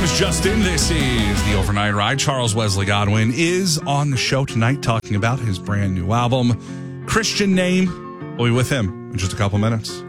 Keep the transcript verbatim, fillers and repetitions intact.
is Justin. This is the Overnight Ride. Charles Wesley Godwin is on the show tonight talking about his brand new album, Christian Name. We'll be with him in just a couple minutes.